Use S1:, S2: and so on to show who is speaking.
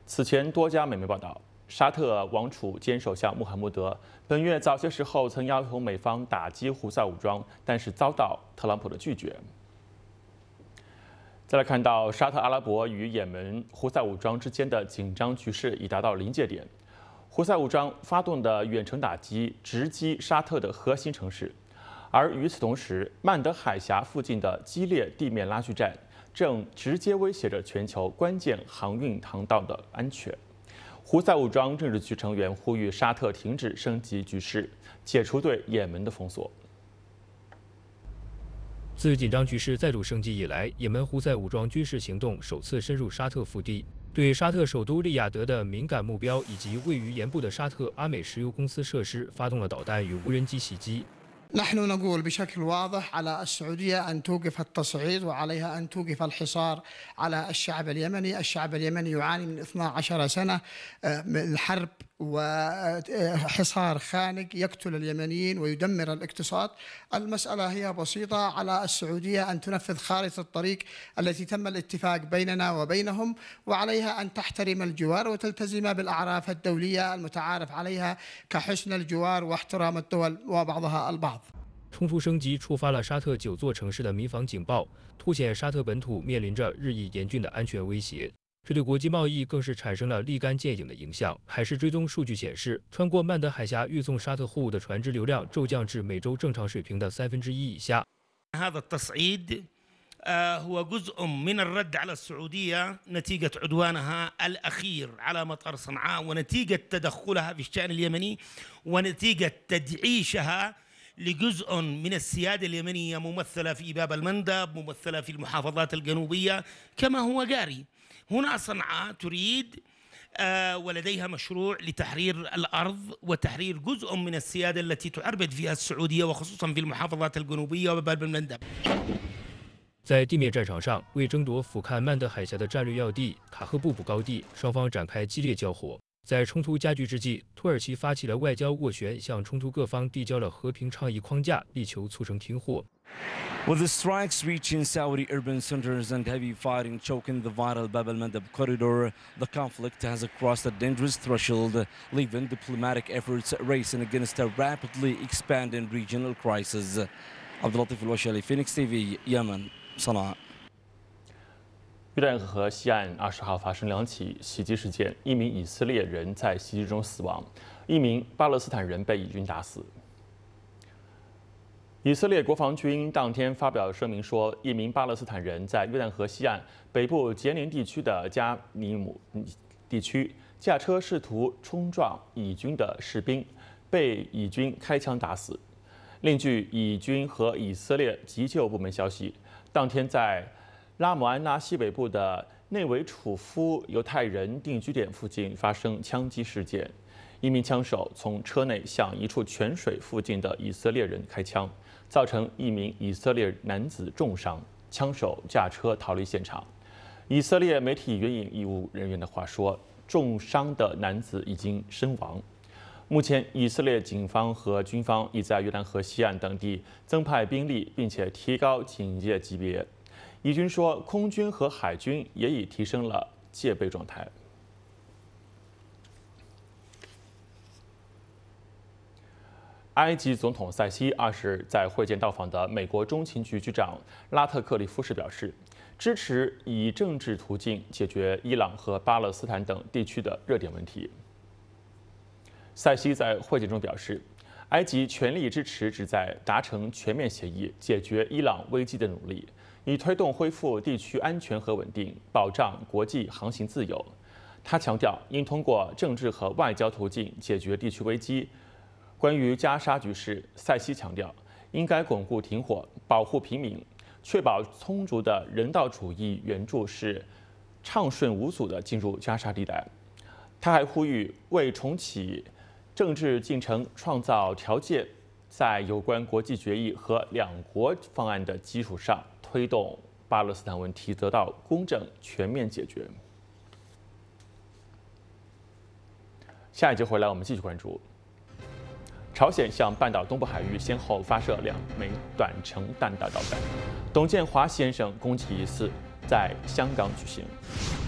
S1: 此前多家美媒报道，沙特王储兼首相穆罕默德本月早些时候曾要求美方打击胡塞武装，但是遭到特朗普的拒绝。再来看到沙特阿拉伯与也门胡塞武装之间的紧张局势已达到临界点，胡塞武装发动的远程打击直击沙特的核心城市，而与此同时，曼德海峡附近的激烈地面拉锯战正直接威胁着全球关键航运航道的安全。胡塞武装政治局成员呼吁沙特停止升级局势，解除对也门的封锁。
S2: 自紧张局势再度升级以来，也门胡塞武装军事行动首次深入沙特腹地，对沙特首都利雅得的敏感目标以及位于沿部的沙特阿美石油公司设施发动了导弹与无人机袭击。
S3: نحن نقول بشكل واضح على السعودية أن توقف التصعيد وعليها أن توقف الحصار على الشعب اليمني، الشعب اليمني يعاني من 12 سنة من حرب وحصار خانق يقتل اليمنيين ويدمر الاقتصاد. المسألة هي بسيطة، على السعودية أن تنفذ خارطة الطريق التي تم الاتفاق بيننا وبينهم، وعليها أن تحترم الجوار وتلتزم بالأعراف الدولية المتعارف عليها كحسن الجوار واحترام الدول وبعضها البعض.
S2: 冲突升级触发了沙特9座城市的民防警报，凸显沙特本土面临着日益严峻的安全威胁。这对国际贸易更是产生了立竿见影的影响。海事追踪数据显示，穿过曼德海峡运送沙特货物的船只流量骤降至每周正常水平的1/3以下。
S4: هذا التصعيد هو جزء من الرد على السعودية نتيجة عدوانها الأخير على مطار صنعاء ونتيجة تدخلها في الشأن اليمني ونتيجة تدعيشها لجزء من السيادة اليمنية ممثلة في باب المندب، ممثلة في المحافظات الجنوبية كما هو جاري. هنا صنعاء تريد ولديها مشروع لتحرير الأرض وتحرير جزء من السيادة التي تعربد فيها السعودية وخصوصا في المحافظات الجنوبية وباب المندب.
S2: 在地面战场上，为争夺俯瞰曼德海峡的战略要地卡赫布卜高地，双方展开激烈交火。 在冲突加剧之际，土耳其发起了外交斡旋，向冲突各方递交了和平倡议框架，力求促成停火。
S5: With the strikes reaching Saudi urban centers and heavy fighting choking the vital Bab al-Mandab corridor, the conflict has crossed a dangerous threshold, leaving diplomatic efforts racing against a rapidly expanding regional crisis. Abdulatif al-Washali, Phoenix TV, Yemen, Sana'a.
S1: 约旦河西岸20号发生2起袭击事件，一名以色列人在袭击中死亡，一名巴勒斯坦人被以军打死。以色列国防军当天发表声明说，一名巴勒斯坦人在约旦河西岸北部杰宁地区的加尼姆地区驾车试图冲撞以军的士兵，被以军开枪打死。另据以军和以色列急救部门消息，当天在 拉姆安拉西北部的内维楚夫犹太人定居点附近发生枪击事件，一名枪手从车内向一处泉水附近的以色列人开枪，造成一名以色列男子重伤，枪手驾车逃离现场。以色列媒体援引医务人员的话说，重伤的男子已经身亡。目前，以色列警方和军方已在约旦河西岸等地增派兵力，并且提高警戒级别。 以军说，空军和海军也已提升了戒备状态。埃及总统塞西20日在会见到访的美国中情局局长拉特克利夫时表示，支持以政治途径解决伊朗和巴勒斯坦等地区的热点问题。塞西在会见中表示，埃及全力支持旨在达成全面协议、解决伊朗危机的努力。 以推动恢复地区安全和稳定，保障国际航行自由。他强调，应通过政治和外交途径解决地区危机。关于加沙局势，塞西强调，应该巩固停火，保护平民，确保充足的人道主义援助是畅顺无阻地进入加沙地带。他还呼吁为重启政治进程创造条件，在有关国际决议和两国方案的基础上。 推动巴勒斯坦问题得到公正全面解决。下一节回来，我们继续关注。朝鲜向半岛东部海域先后发射2枚短程弹道导弹，董建华先生攻击疑似在香港举行。